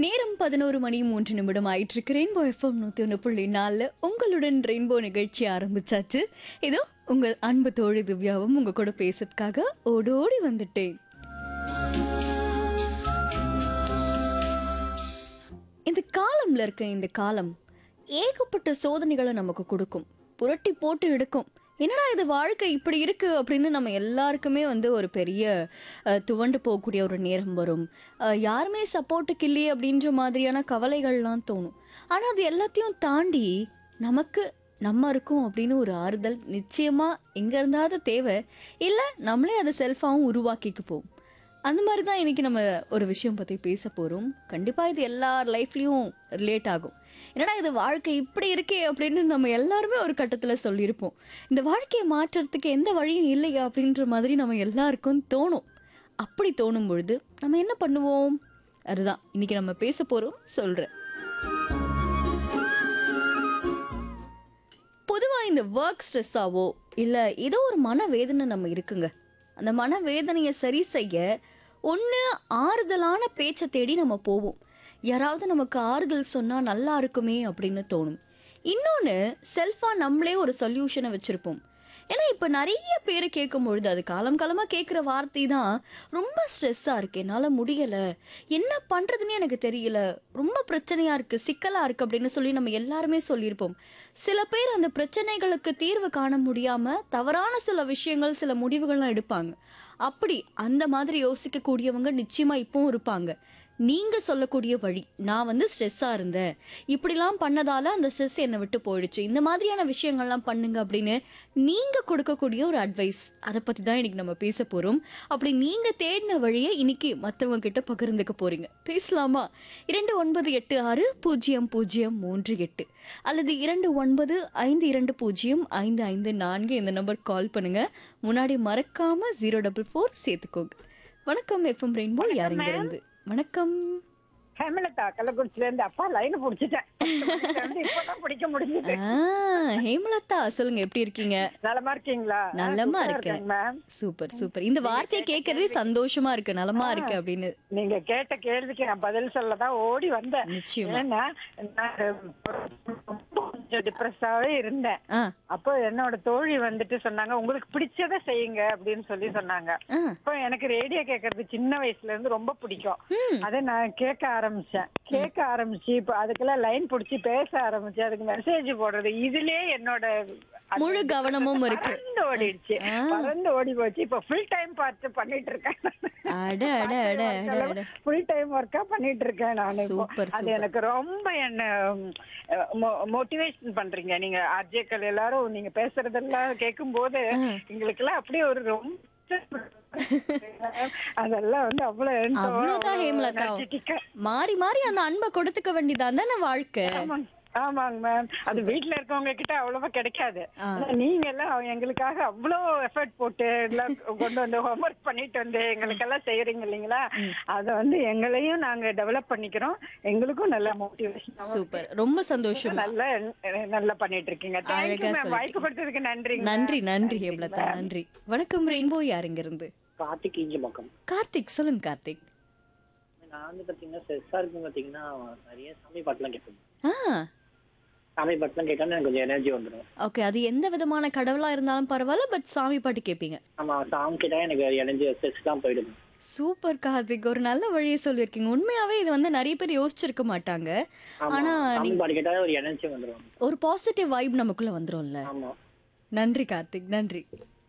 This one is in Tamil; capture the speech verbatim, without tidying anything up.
நேரம் பதினோரு மணி மூன்று நிமிடம் ஆயிட்டு இருக்கு. ரெயின்போ எஃப்எம் நூத்தி ஒன்று புள்ளி நாலு உங்களுடன் ரெயின்போ நிகழ்ச்சி ஆரம்பிச்சாச்சு. இதோ உங்கள் அன்பு தோழி திவ்யாவும் உங்க கூட பேசுறதுக்காக ஓடோடி வந்துட்டேன். இந்த காலம்ல இருக்க இந்த காலம் ஏகப்பட்ட சோதனைகளை நமக்கு கொடுக்கும், புரட்டி போட்டு எடுக்கும். என்னடா இது வாழ்க்கை இப்படி இருக்கு அப்படின்னு நம்ம எல்லாருக்குமே வந்து ஒரு பெரிய அஹ், துவண்டு போகக்கூடிய ஒரு நேரம் வரும். அஹ், யாருமே சப்போர்ட்டுக்கு இல்லையே அப்படின்ற மாதிரியான கவலைகள்லாம் தோணும். ஆனால் அது எல்லாத்தையும் தாண்டி நமக்கு நம்ம இருக்கோம் அப்படின்னு ஒரு ஆறுதல் நிச்சயமா எங்க இருந்தாவது தேவை. இல்லை நம்மளே அதை செல்ஃபாகவும் உருவாக்கிக்க போவோம். அந்த மாதிரி தான் இன்னைக்கு நம்ம ஒரு விஷயம் பற்றி பேச போகிறோம். கண்டிப்பாக இது எல்லார் லைஃப்லேயும் ரிலேட் ஆகும். என்னடா இது வாழ்க்கை இப்படி இருக்கே அப்படின்னு நம்ம எல்லாருமே ஒரு கட்டத்தில் சொல்லியிருப்போம். இந்த வாழ்க்கையை மாற்றுறதுக்கு எந்த வழியும் இல்லையா அப்படின்ற மாதிரி நம்ம எல்லாருக்கும் தோணும். அப்படி தோணும் பொழுது நம்ம என்ன பண்ணுவோம், அதுதான் இன்னைக்கு நம்ம பேச போகிறோம். சொல்கிறேன். பொதுவாக இந்த ஒர்க் ஸ்ட்ரெஸ்ஸாவோ இல்லை ஏதோ ஒரு மனவேதனை நம்ம இருக்குங்க. அந்த மனவேதனையை சரி செய்ய ஒன்று ஆறுதலான பேச்சை தேடி நம்ம போவோம். யாராவது நமக்கு ஆறுதல் சொன்னால் நல்லா இருக்குமே அப்படின்னு தோணும். இன்னொன்று செல்ஃபாக நம்மளே ஒரு சொல்யூஷனை வச்சுருப்போம். ஏன்னா இப்போ நிறைய பேர் கேட்கும் பொழுது அது காலம் காலமாக கேட்குற வார்த்தை தான், ரொம்ப ஸ்ட்ரெஸ்ஸாக இருக்குது, என்னால் முடியலை, என்ன பண்ணுறதுன்னு எனக்கு தெரியல, ரொம்ப பிரச்சனையாக இருக்குது, சிக்கலாக இருக்குது அப்படின்னு சொல்லி நம்ம எல்லாருமே சொல்லியிருப்போம். சில பேர் அந்த பிரச்சனைகளுக்கு தீர்வு காண முடியாமல் தவறான சில விஷயங்கள் சில முடிவுகள்லாம் எடுப்பாங்க. அப்படி அந்த மாதிரி யோசிக்கக்கூடியவங்க நிச்சயமாக இப்பவும் இருப்பாங்க. நீங்கள் சொல்லக்கூடிய வழி, நான் வந்து ஸ்ட்ரெஸ்ஸாக இருந்தேன், இப்படிலாம் பண்ணதால அந்த ஸ்ட்ரெஸ் என்னை விட்டு போயிடுச்சு, இந்த மாதிரியான விஷயங்கள்லாம் பண்ணுங்க அப்படின்னு நீங்கள் கொடுக்கக்கூடிய ஒரு அட்வைஸ், அதை பற்றி தான் இன்னைக்கு நம்ம பேச போகிறோம். அப்படி நீங்கள் தேடின வழியை இன்னைக்கு மற்றவங்க கிட்ட பகிர்ந்துக்க போகிறீங்க. பேசலாமா? இரண்டு ஒன்பது எட்டு ஆறு பூஜ்ஜியம் பூஜ்ஜியம் மூன்று எட்டு அல்லது இரண்டு ஒன்பது ஐந்து இரண்டு பூஜ்ஜியம் ஐந்து ஐந்து நான்கு இந்த நம்பர் கால் பண்ணுங்க. முன்னாடி மறக்காம ஜீரோ டபுள் ஃபோர் சேர்த்துக்கோங்க. வணக்கம் எஃப்எம் ரெயின்போ, யாருங்க இருந்து? வணக்கம். ஹேமலதா, கள்ளக்குறிச்சில இருந்து. அப்பா லைன் புடிச்சிட்டேன், இப்பதான் பிடிக்க முடிஞ்சது. ஆ, ஹேமலதா சொல்லுங்க, எப்படி இருக்கீங்க? நலமா இருக்கீங்களா? நலமா சூப்பரா இருக்கேன். இருக்கேங்க மேம். Super super. இந்த வார்த்தையை கேட்கறதே சந்தோஷமா இருக்கு, நலமா இருக்கு அப்படின்னு. நீங்க கேட்ட கேள்விக்கு நான் பதில் சொல்லதான் ஓடி வந்தேன். நிச்சயமா. ஏன்னா நான் கொஞ்சம் டிப்ரெஸ்ஸாவே இருந்தேன். ஆ, அப்போ என்னோட தோழி வந்துட்டு சொன்னாங்க, உங்களுக்கு பிடிச்சதை செய்யுங்க அப்படின்னு சொல்லி சொன்னாங்க. ஆ, இப்போ எனக்கு ரேடியோ கேட்கறது சின்ன வயசுல இருந்து ரொம்ப பிடிக்கும். ம், அதை நான் கேட்க ஆரம்பிச்சேன். கேட்க ஆரம்பிச்சு இப்ப அதுக்கெல்லாம் லைன் புடிச்சு பேச ஆரம்பிச்சு அதுக்கு மெசேஜ் போடுறது, இதுலயே என்னோட அது முழு கவனமும் இருக்கு. பறந்து ஓடிடுச்சு, ஆ. பறந்து ஓடி போச்சு. இப்ப ஃபுல் டைம் பார்த்து பண்ணிட்டு இருக்கேன். அட அட அட அட அட. ஃபுல் டைம் ஒர்க்கா பண்ணிட்டு இருக்கேன் நான் இப்போ. சூப்பர் அது சூப்பர். எனக்கு ரொம்ப என்ன மோட்டிவேஷன் பண்றீங்க நீங்க ஆர்ஜேக்கள் எல்லாரும். நீங்க பேசுறதெல்லாம் கேட்கும் போது எங்களுக்கு எல்லாம் அப்படியே ஒரு ரொம்ப அதெல்லாம் வந்து அவ்வளவு அவ்வளவுதான் ஹேமலதா. மாறி மாறி அந்த அன்பை கொடுத்துக்க வேண்டியதான் தானே வாழ்க்கை. ஆமாங்க மேம். அது வீட்டுல இருக்கவங்க கிட்ட அவ்வளவா கிடைக்காது. ஆனா நீங்க எல்லாம் எங்களுக்காக அவ்வளவு எஃபர்ட் போட்டு எல்லாம் கொண்டு வந்து ஹோம்ஒர்க் பண்ணிட்டு வந்து எங்களுக்கு எல்லாம் செய்யறீங்க இல்லைங்களா? அத வந்து எங்களையும் நாங்க டெவலப் பண்ணிக்கிறோம், எங்களுக்கும் நல்ல மோட்டிவேஷன். சூப்பர், ரொம்ப சந்தோஷம். நல்லா நல்லா பண்ணிட்டு இருக்கீங்க. அழகா தேங்க்யூ, வாய்ப்பு கொடுத்ததுக்கு நன்றி. நன்றி நன்றி ஹேமலதா, நன்றி. வணக்கம் ரெயின்போ, யாருங்க இருந்து? கார்த்திக் இஞ்சிமக்கம். கார்த்திக் சொல்லுங்க. கார்த்திக், நான் வந்து பாத்தீங்கன்னா ஸ்ட்ரெஸ்ஸா இருக்கும் பாத்தீங்கன்னா நிறைய சாமி பாட்டுலாம் கேட்பேன். ஆ சாமி பாட்டுலாம் கேட்டோன்னா எனக்கு கொஞ்சம் எனர்ஜி வந்துடும். ஓகே, அது எந்த விதமான கடவுளா இருந்தாலும் பரவாயில்ல, பட் சாமி பாட்டு கேட்பீங்க. ஆமா, சாங் கேட்டா எனக்கு எனர்ஜி ஸ்ட்ரெஸ் தான் போயிடும். சூப்பர் கார்த்திக், ஒரு நல்ல வழியை சொல்லியிருக்கீங்க. உண்மையாவே இது வந்து நிறைய பேர் யோசிச்சிருக்க மாட்டாங்க. ஆமா, ஆனா சாமி நீங்க பாட்டு கேட்டா ஒரு எனர்ஜி வந்துடும். ஒரு பாசிட்டிவ் வைப் நமக்குள்ள வந்துரும்ல. ஆமா, நன்றி கார்த்திக், நன்றி.